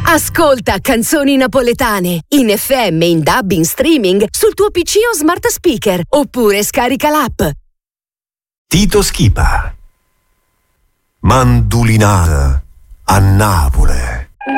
Ascolta canzoni napoletane in FM, in DAB, in streaming sul tuo PC o smart speaker oppure scarica l'app. Tito Schipa. Mandulinata a Napoli.